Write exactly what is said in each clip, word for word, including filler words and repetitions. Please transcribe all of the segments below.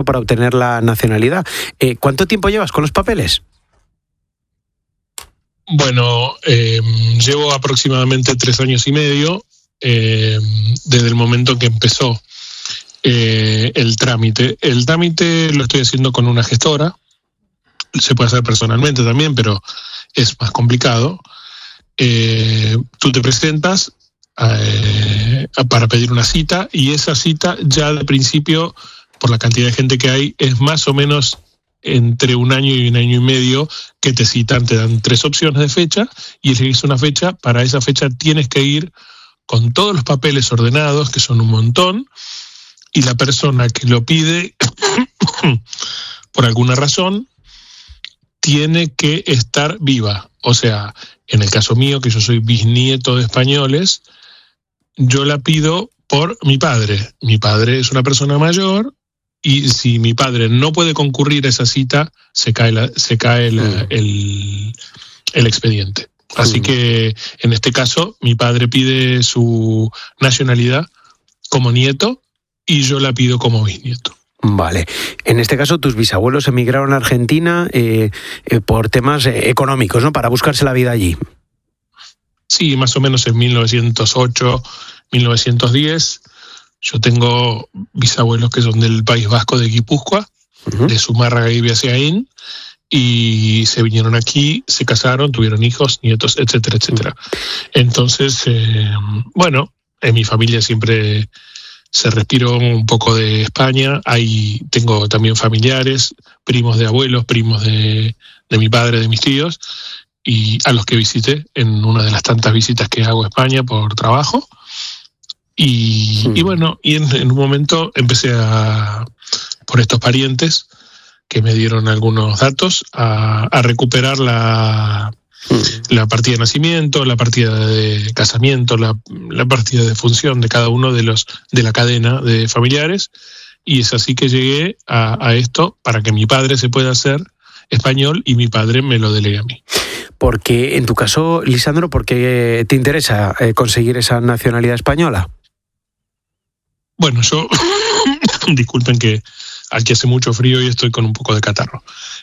para obtener la nacionalidad. Eh, ¿Cuánto tiempo llevas con los papeles? Bueno, eh, llevo aproximadamente tres años y medio eh, desde el momento que empezó eh, el trámite. El trámite lo estoy haciendo con una gestora, se puede hacer personalmente también, pero es más complicado. Eh, tú te presentas eh, para pedir una cita y esa cita ya de principio, por la cantidad de gente que hay, es más o menos entre un año y un año y medio que te citan, te dan tres opciones de fecha y elegís una fecha. Para esa fecha tienes que ir con todos los papeles ordenados, que son un montón, y la persona que lo pide, por alguna razón, tiene que estar viva. O sea, en el caso mío, que yo soy bisnieto de españoles, yo la pido por mi padre. Mi padre es una persona mayor, y si mi padre no puede concurrir a esa cita, se cae, la, se cae la, mm. el, el expediente. Así mm. que, en este caso, mi padre pide su nacionalidad como nieto y yo la pido como bisnieto. Vale. En este caso, tus bisabuelos emigraron a Argentina eh, eh, por temas eh, económicos, ¿no? Para buscarse la vida allí. Sí, más o menos en mil novecientos ocho, mil novecientos diez... Yo tengo bisabuelos que son del País Vasco de Guipúzcoa, uh-huh. de Zumárraga y Biasaín, y se vinieron aquí, se casaron, tuvieron hijos, nietos, etcétera, etcétera. Entonces, eh, bueno, en mi familia siempre se respiró un poco de España. Ahí tengo también familiares, primos de abuelos, primos de, de mi padre, de mis tíos, y a los que visité en una de las tantas visitas que hago a España por trabajo. Y, sí. y bueno, y en, en un momento empecé a, por estos parientes que me dieron algunos datos, a, a recuperar la, sí. la partida de nacimiento, la partida de casamiento, la, la partida de función de cada uno de los de la cadena de familiares, y es así que llegué a, a esto para que mi padre se pueda hacer español y mi padre me lo delegue a mí. Porque en tu caso, Lisandro, ¿por qué te interesa eh, conseguir esa nacionalidad española? Bueno, yo, disculpen que aquí hace mucho frío y estoy con un poco de catarro.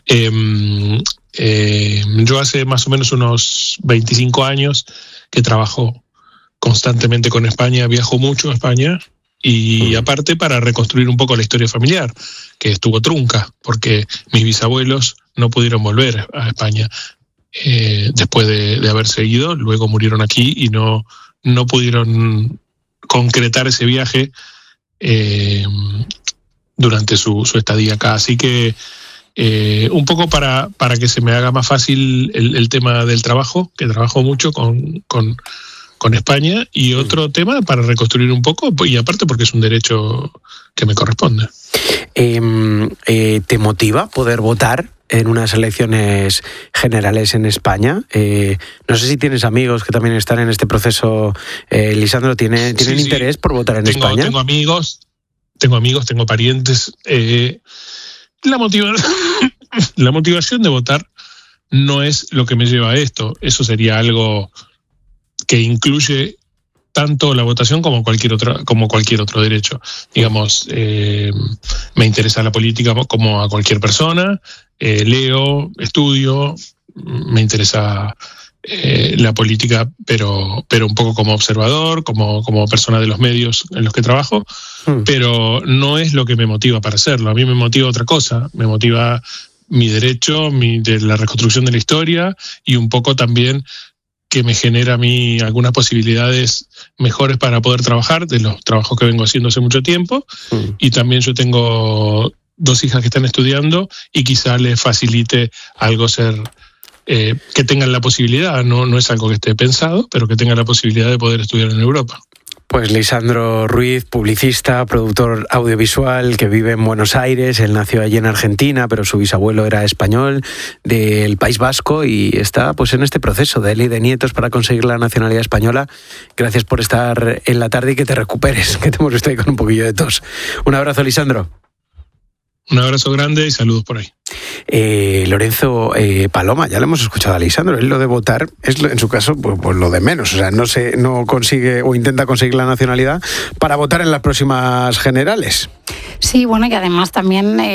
Eh, eh, yo hace más o menos unos veinticinco años que trabajo constantemente con España, viajo mucho a España y aparte para reconstruir un poco la historia familiar, que estuvo trunca, porque mis bisabuelos no pudieron volver a España eh, después de, de haberse ido, luego murieron aquí y no, no pudieron concretar ese viaje Eh, durante su, su estadía acá. Así que eh, un poco para, para que se me haga más fácil el, el tema del trabajo, que trabajo mucho con, con, con España, y otro tema para reconstruir un poco, y aparte porque es un derecho que me corresponde. Eh, eh, ¿Te motiva poder votar en unas elecciones generales en España? Eh, no sé si tienes amigos que también están en este proceso. Eh, Lisandro, ¿tiene, ¿tienen sí, interés sí. por votar en tengo, España? Tengo amigos, tengo amigos, tengo parientes. Eh, la, motiva- la motivación de votar no es lo que me lleva a esto. Eso sería algo que incluye tanto la votación como cualquier otro, como cualquier otro derecho. Digamos, eh, me interesa la política como a cualquier persona, eh, leo, estudio, me interesa eh, la política, pero, pero un poco como observador, como, como persona de los medios en los que trabajo, hmm. pero no es lo que me motiva para hacerlo. A mí me motiva otra cosa, me motiva mi derecho, mi, de la reconstrucción de la historia, y un poco también que me genera a mí algunas posibilidades mejores para poder trabajar, de los trabajos que vengo haciendo hace mucho tiempo, mm. y también yo tengo dos hijas que están estudiando y quizá les facilite algo ser, eh, que tengan la posibilidad, no, no es algo que esté pensado, pero que tengan la posibilidad de poder estudiar en Europa. Pues Lisandro Ruiz, publicista, productor audiovisual que vive en Buenos Aires. Él nació allí en Argentina, pero su bisabuelo era español, del País Vasco, y está pues en este proceso de él y de nietos para conseguir la nacionalidad española. Gracias por estar en la tarde y que te recuperes, que te hemos visto ahí con un poquillo de tos. Un abrazo, Lisandro. Un abrazo grande y saludos por ahí. Eh, Lorenzo eh, Paloma, ya lo hemos escuchado a Lisandro, él lo de votar es en su caso pues, pues lo de menos, o sea, no se, no consigue o intenta conseguir la nacionalidad para votar en las próximas generales. Sí, bueno, y además también... Eh...